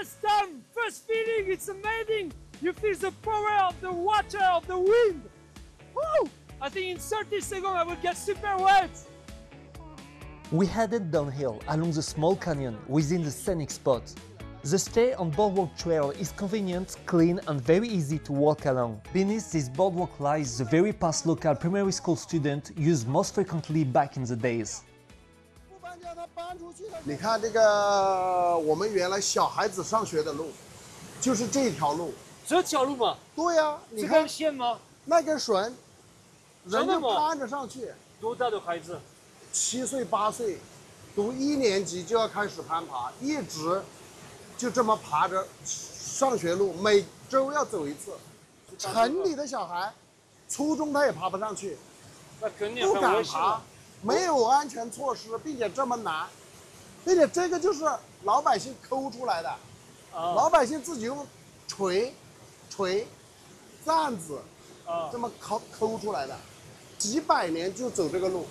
First time, first feeling, it's amazing. You feel the power of the water, of the wind. Woo! I think in 30 seconds I will get super wet. We headed downhill along the small canyon within the scenic spot. The stay on Boardwalk Trail is convenient, clean and very easy to walk along. Beneath this boardwalk lies the very path local primary school students used most frequently back in the days. 你看这个，我们原来小孩子上学的路，就是这条路。 这条路吗？ 对呀，你这看根线吗？ 那根绳，人就真的吗攀着上去。 多大的孩子 7岁8岁，读1年级就要开始攀爬，一直就这么爬着上学路，每周要走一次。城里的小孩，初中他也爬不上去， 那肯定不很危险敢爬，没有安全措施，并且这么难，并且这个就是老百姓抠出来的，老百姓自己用锤、钻子，这么抠出来的，几百年就走这个路。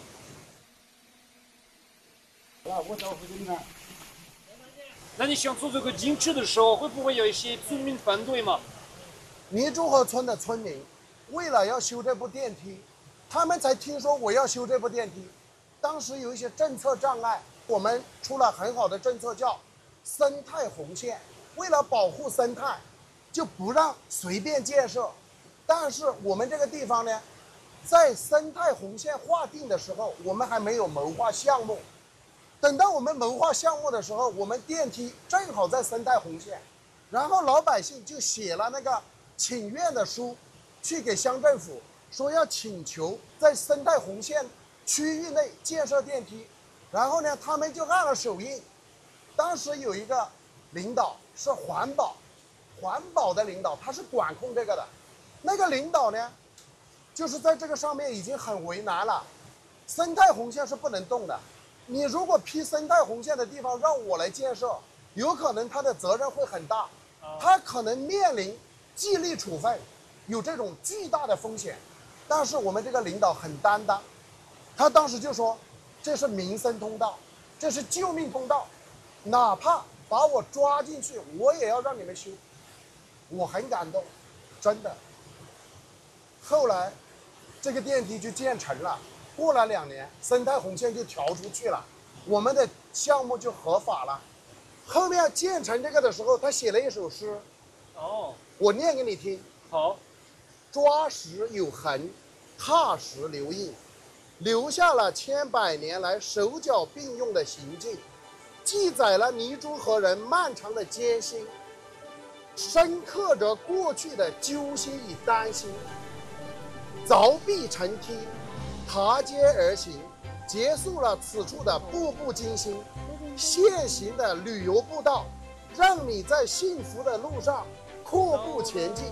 我找回你看。 那你想做这个进去的时候，会不会有一些村民反对吗？ 泥柱河村的村民为了要修这部电梯，他们才听说我要修这部电梯。当时有一些政策障碍，我们出了很好的政策，叫生态红线。为了保护生态，就不让随便建设。但是我们这个地方呢，在生态红线划定的时候，我们还没有谋划项目。等到我们谋划项目的时候，我们电梯正好在生态红线，然后老百姓就写了那个请愿的书，去给乡政府说要请求在生态红线区域内建设电梯，然后呢，他们就按了手印。当时有一个领导是环保的领导，他是管控这个的。那个领导呢，就是在这个上面已经很为难了，生态红线是不能动的。你如果批生态红线的地方让我来建设，有可能他的责任会很大，他可能面临纪律处分，有这种巨大的风险。但是我们这个领导很担当，他当时就说，这是民生通道，这是救命通道，哪怕把我抓进去，我也要让你们修。我很感动，真的。后来，这个电梯就建成了。过了2年，生态红线就调出去了，我们的项目就合法了。后面建成这个的时候，他写了一首诗，我念给你听。 好， 抓石有痕，踏石留印，留下了千百年来手脚并用的行径，记载了泥珠河人漫长的艰辛，深刻着过去的揪心与担心。凿壁成梯，踏阶而行，结束了此处的步步惊心。现行的旅游步道，让你在幸福的路上阔步前进。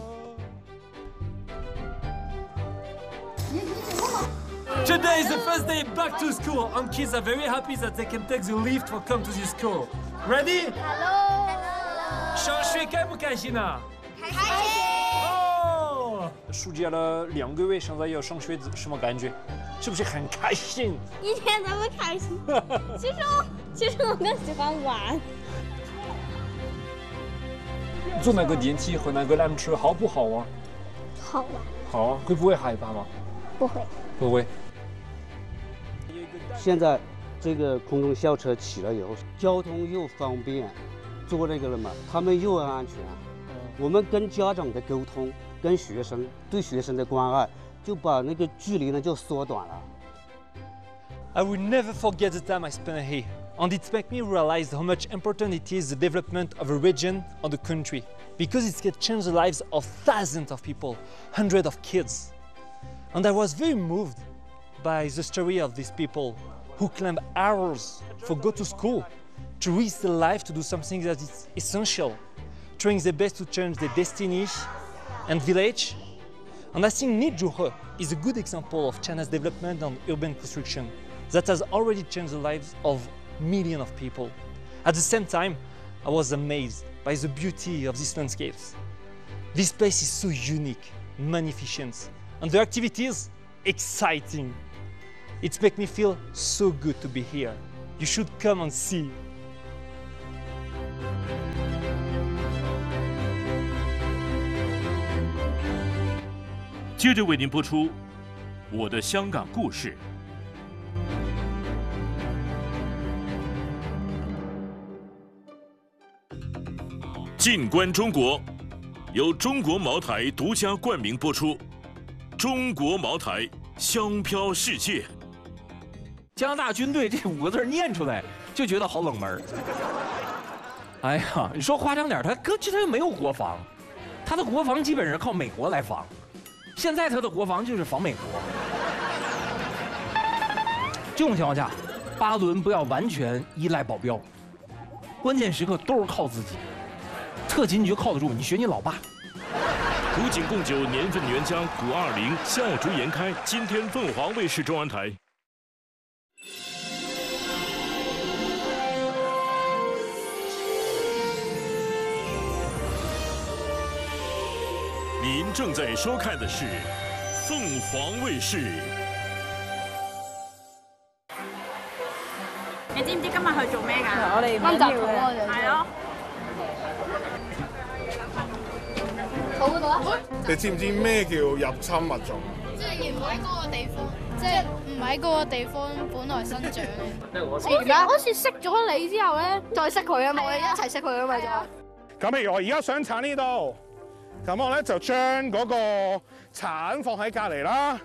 Today is the first day back to school, and kids are very happy that they can take the lift for come to this school. Ready? Hello. 上学开不开心啊？ 开心。 哦，暑假了2个月，现在要上学，什么感觉？是不是很开心？ 一点都不开心。其实我更喜欢玩。 坐那个电梯和那个缆车好不好玩？ 好玩。 好啊，会不会害怕吗？ 不会。 不会。 现在这个空中校车起了以后，交通又方便，坐这个了嘛，他们又安全。我们跟家长的沟通，跟学生对学生的关爱，就把那个距离呢就缩短了。 I will never forget the time I spent here, and it made me realize how much important it is the development of a region or the country, because it can change the lives of thousands of people, hundreds of kids. And I was very moved by the story of these people who climb hours for go to school, to risk their life to do something that is essential, trying their best to change their destiny and village. And I think Nijjuhe is a good example of China's development and urban construction that has already changed the lives of millions of people. At the same time, I was amazed by the beauty of these landscapes. This place is so unique, magnificent, and the activities exciting. It makes me feel so good to be here. You should come and see. 接着为您播出《我的香港故事》。静观中国，由中国茅台独家冠名播出。中国茅台，香飘世界。 加拿大军队这5个字念出来就觉得好冷门。哎呀，你说夸张点，他又没有国防，他的国防基本是靠美国来防。现在他的国防就是防美国。这种情况下，巴伦不要完全依赖保镖，关键时刻都是靠自己。特勤局靠得住，你学你老爸。 古井贡酒年份原浆920笑逐颜开，今天凤凰卫视中文台。您正在收看的是凤凰卫视。 你知唔知今日去做咩㗎？ 我哋溫習圖啊， 係咯。 圖嗰度啊？ 你知唔知咩叫入侵物種？ 即係唔喺嗰個地方，即係唔喺嗰個地方本來生長嘅。 好似識咗你之後咧，再識佢啊嘛，我哋一齊識佢啊嘛就。 咁譬如我而家想鏟呢度，咁我咧就將嗰個鏟放喺隔離啦。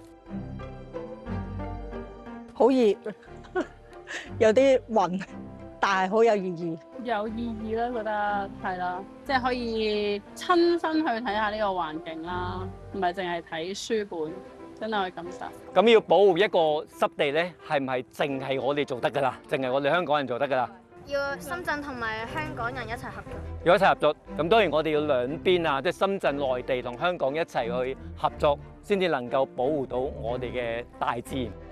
好熱，有啲暈，但係好有意義。 有意義啦，覺得係啦，即係可以親身去睇下呢個環境啦，唔係淨係睇書本，真係去感受。 咁要保護一個濕地咧，係唔係淨係我哋做得㗎啦？淨係我哋香港人做得㗎啦？ 要深圳同埋香港人一齊合作。 要一齊合作，咁當然我哋要兩邊啊，即係深圳、內地同香港一齊去合作，先至能夠保護到我哋嘅大自然。